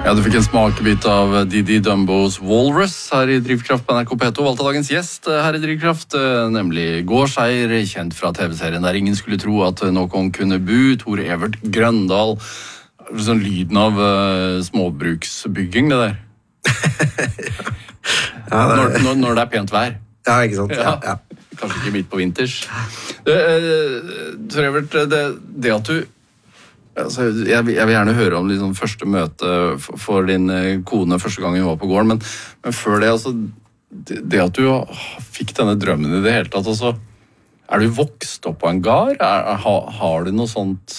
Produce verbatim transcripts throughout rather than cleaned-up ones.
Ja, du fikk en smakebit av Didi Dumbos Walrus her i Drivkraft på N R K P to. Valgte dagens gjest her i Drivkraft, nemlig Gårdseir, kjent fra T V-serien Der ingen skulle tro at noen kunne bo, Tor Evert Grøndal. Sånn lyden av uh, småbruksbygging, det der. ja, det er... Når, når, når det er pent vær. Ja, ikke sant? Ja, ja. Kanskje ikke midt på vinters. Uh, Tor Evert, det, det at du Altså, jeg, jeg vil gjerne høre om liksom, første møte for, for din kone første gang hun var på gården, men, men før det, altså, det, det at du fikk denne drømmen i det hele tatt, altså, er du vokst opp på en gard? Er, har, har du noe sånt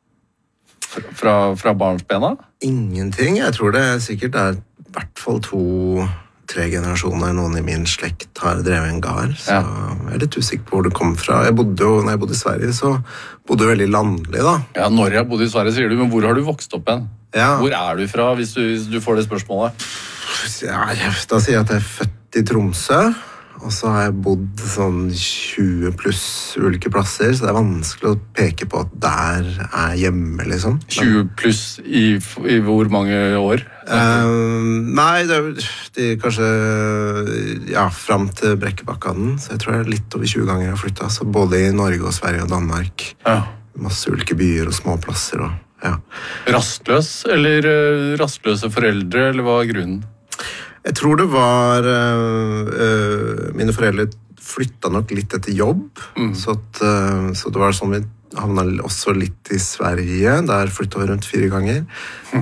fra, fra barnsbena? Ingenting. Jeg tror det sikkert er i hvert fall to, tre generasjoner noen i min slekt har drevet en gard, så ja. Jeg er litt usikker på hvor det kom fra. Jeg bodde jo, når jeg bodde i Sverige, så bodde jeg veldig landlig da. Ja, når jeg bodde i Sverige, sier du, men hvor har du vokst opp hen? Ja. Hvor er du fra, hvis du, hvis du får det spørsmålet? Ja, da sier jeg at jeg er født i Tromsø, og så har jeg bodd sånn tjue pluss ulike plasser, så det er vanskelig å peke på at der er hjemme, liksom. tjue pluss i, i hvor mange år? Uh, nei, det er de, kanskje ja, frem til Brekkebakkaden, så jeg tror jeg er litt over tjue ganger jeg har flyttet, så både i Norge og Sverige og Danmark. Ja. Masse ulike byer og små plasser. Og, ja. Rastløs, eller uh, rastløse foreldre, eller hva er grunnen? Jeg tror det var uh, uh, mine foreldre flyttet nok litt etter jobb, mm. så, at, uh, så det var sånn vi havnet også litt i Sverige, der flyttet vi rundt fire ganger. Mm.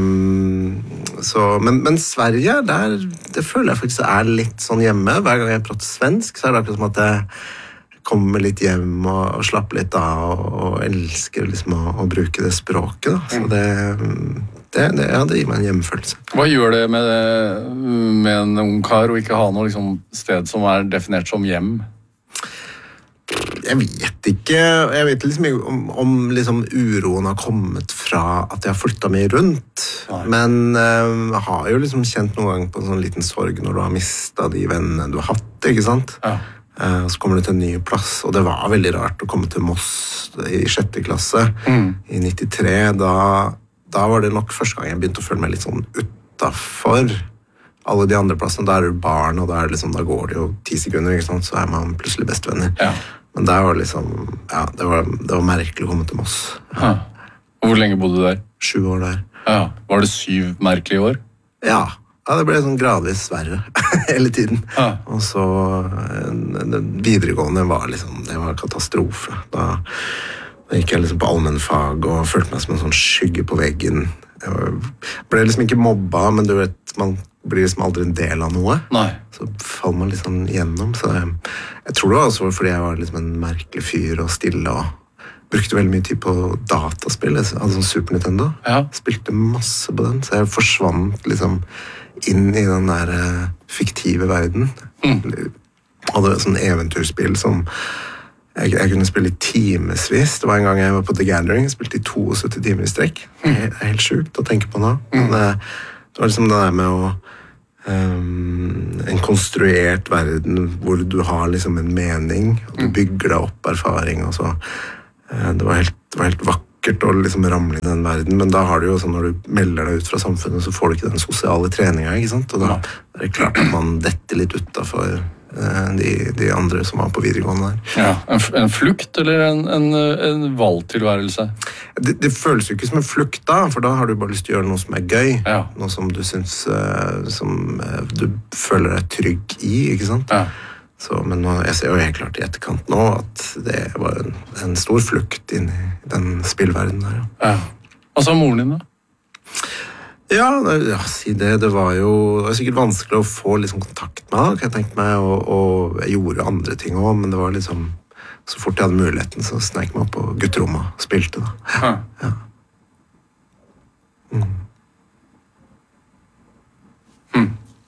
Um, så, men, men Sverige, der, det føler jeg faktisk er litt sånn hjemme. Hver gang jeg prater svensk, så er det akkurat som at jeg kommer litt hjem og, og slapper litt av, og, og elsker liksom å, å bruke det språket. Da. Så det... Det, det, ja, det gir meg en hjemmefølelse. Hva gjør det med, med en ung kar å ikke ha noe liksom, sted som er definert som hjem? Jeg vet ikke. Jeg vet liksom ikke om, om liksom, uroen har kommet fra at jeg har flyttet meg rundt. Nei. Men jeg uh, har jo liksom kjent noen gang på en sånn liten sorg når du har mistet de vennene du har hatt, ikke sant? Ja. Uh, så kommer du til en ny plass, og det var veldig rart å komme til Moss i sjette klasse mm. i nittitre, da Da var det nok første gang jeg begynte å føle meg litt sånn utenfor alle de andre plassene. Da er du barn, og da, er det liksom, da går det jo ti sekunder, ikke sant? Så er man plutselig bestevenner. Ja. Men der var det liksom, ja, det var, det var merkelig å komme til Moss. Ja. Og hvor lenge bodde du der? Sju år der. Ja. Var det syv merkelige år? Ja, ja det ble sånn gradvis verre hele tiden. Ja. Og så den videregående var liksom, det var katastrofe. Da... Da gikk jeg liksom på allmennfag og følte meg som en sånn skygge på veggen. Jeg ble liksom ikke mobba, men du vet, man blir liksom aldri en del av noe. Nei. Så faller man liksom igjennom. Så jeg, jeg tror det var også fordi jeg var liksom en merkelig fyr og stille og brukte veldig mye tid på dataspill, altså sånn Super Nintendo. Ja. Spilte masse på den, så jeg forsvant liksom inn i den der uh, fiktive verden. Mm. Hadde sånn eventyrspill som Jeg, jeg kunne spille i timesvis. Det var en gang jeg var på The Gathering, jeg spilte i syttito timer i strekk. Det er helt sjukt å tenke på nå. Men det, det var liksom det der med å um, en konstruert verden hvor du har liksom en mening, og du bygger deg opp erfaring, og så uh, det, var helt, det var helt vakkert å liksom ramle i den verden, men da har du jo sånn, når du melder deg ut fra samfunnet, så får du ikke den sosiale treningen, ikke sant? Og da er det klart at man detter litt utenfor De, de andre som var på videregående der. Ja, en, en flukt eller en, en, en valgtilværelse? Det, det føles jo ikke som en flukt da, for da har du bare lyst til å gjøre noe som er gøy. Ja. Noe som du synes, som du føler deg trygg i, ikke sant? Ja. Så, men nå, jeg ser jo helt klart i etterkant nå at det var en, en stor flukt inn i den spillverdenen der. Ja. Ja. Hva sa moren din da? Ja, ja, si det. Det var jo det var sikkert vanskelig å få liksom, kontakt med henne, jeg tenkte meg, og, og jeg gjorde andre ting også, men det var liksom, så fort jeg hadde muligheten, så snek jeg meg opp på gutterommet og spilte da. Ja. Ja. Mm. Hmm.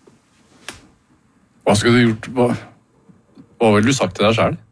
Hva skulle du gjort? Hva, hva ville du sagt til deg selv?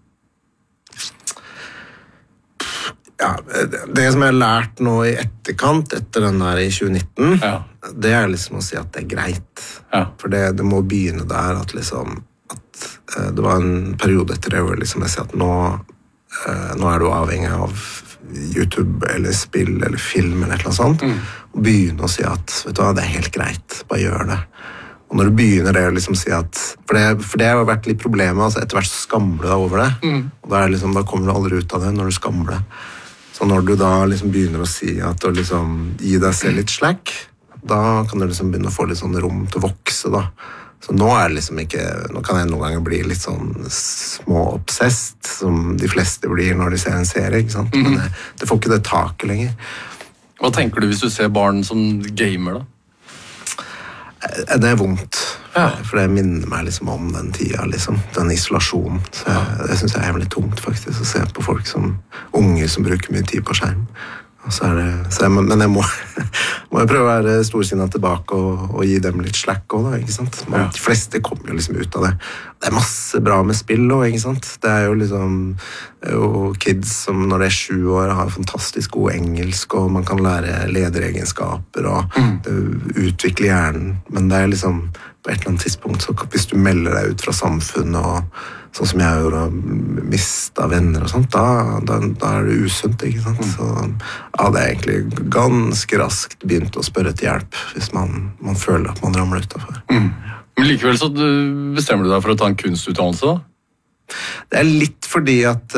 Ja, det som jeg har lært nå i etterkant, etter den der i tjue nitten, ja. Det er liksom å si at det er greit. Ja. For det, det må begynne der at liksom, at uh, det var en periode etter det hvor liksom jeg sier at nå, uh, nå er du avhengig av YouTube eller spill eller film eller et eller annet sånt, mm. og begynne å si at vet du hva, det er helt greit, bare gjør det. Og når du begynner det å liksom si at For det, for det har vært litt problemet, altså etter hvert så skamler du deg over det, mm. og da, er liksom, da kommer du aldri ut av det når du skamler det. Så når du da liksom begynner å si at du liksom gi deg selv litt slack, da kan du liksom begynne å få litt sånn rom til å vokse da. Så nå er det liksom ikke, nå kan jeg noen ganger bli litt sånn små-obsessed, som de fleste blir når de ser en serie, ikke sant? Mm. Men det, det får ikke det taket lenger. Hva tenker du hvis du ser barn som gamer da? Det er vondt, ja. For det minner meg liksom om den tida, liksom, den isolasjonen. Så jeg, ja. Det synes jeg er jævlig tungt faktisk, å se på folk som unger som bruker mye tid på skjerm. Og så er det, så jeg, men jeg må, må jeg prøve å være storsinnet tilbake og, og gi dem litt slack også da, ikke sant? Men de fleste kommer jo liksom ut av det. Det er masse bra med spill også, ikke sant? Det er jo liksom det er jo kids som når de er sju år har fantastisk god engelsk, og man kan lære lederegenskaper og mm. utvikle hjernen. Men det er liksom på et eller annet tidspunkt, så hvis du melder deg ut fra samfunnet og sånn som jeg gjorde, mistet venner og sånt, da, da, da er det usunt, ikke sant? Så ja, det er egentlig ganske raskt begynt å spørre til hjelp hvis man, man føler at man ramler utenfor. Mm. Men likevel så bestemmer du deg for å ta en kunstutdannelse da? Det er litt fordi at,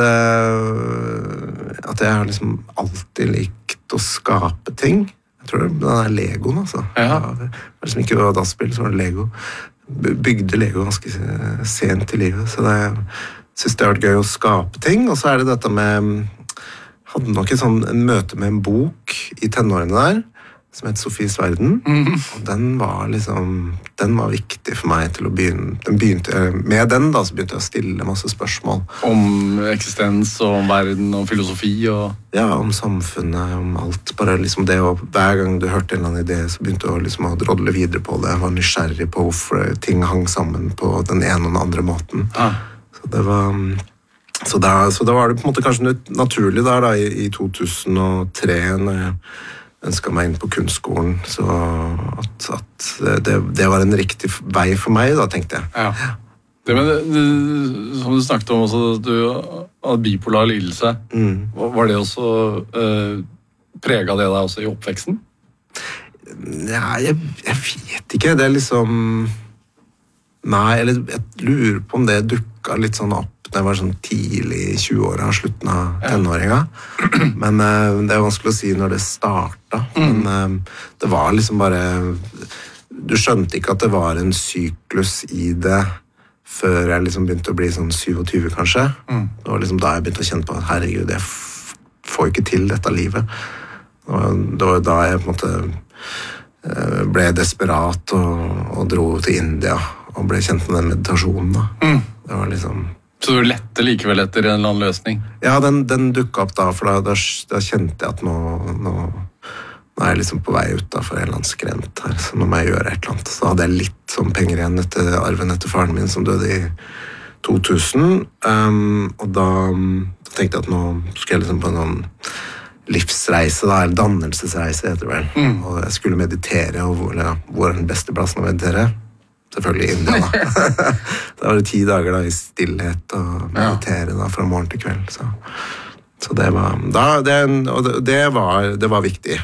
uh, at jeg har liksom alltid likt å skape ting. Jeg tror det er Legoen, altså. Ja. Det var liksom ikke dataspill, så var det Lego. Bygde Lego ganske sent i livet, så det, jeg synes det har vært gøy å skape ting, og så er det dette med, hadde nok et sånn en møte med en bok i tenårene der, som heter Sofies verden, mm. og den var liksom, den var viktig for meg til å begynne, den begynte, med den da, så begynte jeg å stille masse spørsmål. Om eksistens, og om verden, og filosofi, og... Ja, om samfunnet, om alt, bare liksom det, og hver gang du hørte en eller annen idé, så begynte jeg liksom å drodle videre på det, jeg var nysgjerrig på hvorfor ting hang sammen på den ene og den andre måten. Ah. Så det var... Så da, så da var det på en måte kanskje naturlig der da, i, i to tusen og tre, når jeg ønsket meg inn på kunstskolen, så at, at det, det var en riktig vei for meg, da, tenkte jeg. Ja. Det, men det, det, som du snakket om også, du hadde bipolar lidelse. Mm. Var det også uh, preget det deg også i oppveksten? Ja, jeg, jeg vet ikke. Det er liksom... Nei, eller jeg lurer på om det dukket litt sånn opp da jeg var sånn tidlig i tjue-åra, slutten av tenåringa. Men uh, det er vanskelig å si når det startet. Mm. Men uh, det var liksom bare... Du skjønte ikke at det var en syklus i det før jeg liksom begynte å bli sånn syvogtyve, kanskje. Mm. Det var liksom da jeg begynte å kjenne på at herregud, jeg f- får ikke til dette livet. Og det var da jeg på en måte uh, ble desperat og, og dro til India og ble kjent med den meditasjonen da. Mm. Det var liksom... Så du lette likevel etter en eller annen løsning? Ja, den, den dukket opp da, for da, da, da kjente jeg at nå, nå, nå er jeg liksom på vei ut da for en eller annen skrent her, så nå må jeg gjøre et eller annet. Så hadde jeg litt sånn penger igjen etter arven etter faren min som døde i to tusen, um, og da, da tenkte jeg at nå skulle jeg liksom på en sånn livsreise da, eller dannelsesreise heter det vel, mm. og jeg skulle meditere, og hvor, ja, hvor er den beste plassen å meditere? Selvfølgelig India da. Da var det ti dager da i stillhet og meditere da fra morgen til kveld. Så, så det var, da, det, og det, det, var, det var viktig.